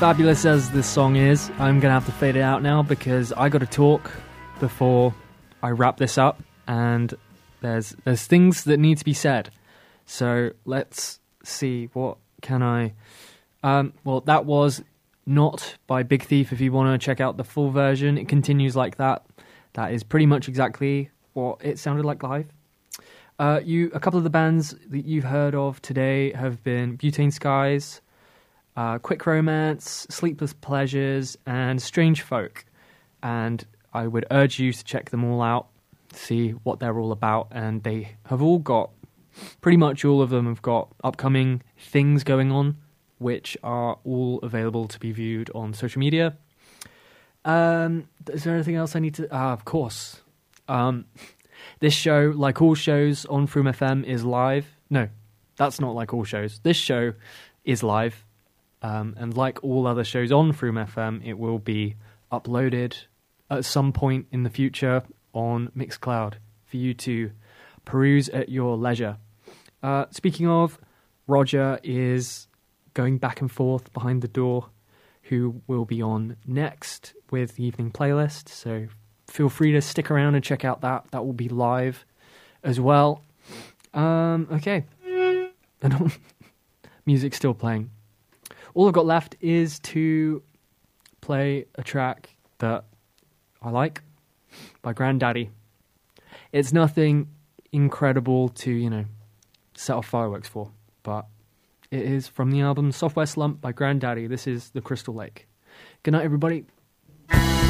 fabulous as this song is, I'm going to have to fade it out now because I got to talk before I wrap this up, and there's things that need to be said. So let's see, what can I... well, that was Not by Big Thief. If you want to check out the full version, it continues like that. That is pretty much exactly what it sounded like live. A couple of the bands that you've heard of today have been Butane Skies, Quick Romance, Sleepless Pleasures, and Strange Folk. And I would urge you to check them all out, see what they're all about. And they have all got, pretty much all of them have got upcoming things going on, which are all available to be viewed on social media. Is there anything else I need to... of course. This show, like all shows on Froom FM, is live. No, that's not like all shows. This show is live. And like all other shows on Froom FM, it will be uploaded at some point in the future on Mixcloud for you to peruse at your leisure. Speaking of, Roger is going back and forth behind the door, who will be on next with the evening playlist. So feel free to stick around and check out that. That will be live as well. Okay. Music's still playing. All I've got left is to play a track that I like by Grandaddy. It's nothing incredible to, set off fireworks for, but it is from the album Software Slump by Grandaddy. This is The Crystal Lake. Good night, everybody.